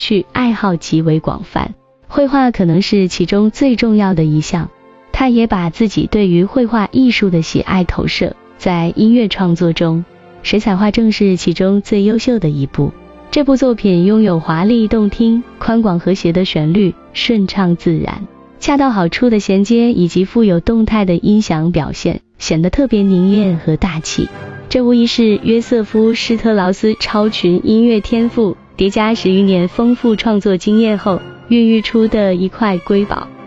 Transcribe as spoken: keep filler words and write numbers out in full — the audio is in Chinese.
趣爱好极为广泛，绘画可能是其中最重要的一项。他也把自己对于绘画艺术的喜爱投射在音乐创作中，水彩画正是其中最优秀的一部。这部作品拥有华丽动听、宽广和谐的旋律，顺畅自然，恰到好处的衔接以及富有动态的音响表现，显得特别凝练和大气。这无疑是约瑟夫·施特劳斯超群音乐天赋叠加十余年丰富创作经验后孕育出的一块瑰宝。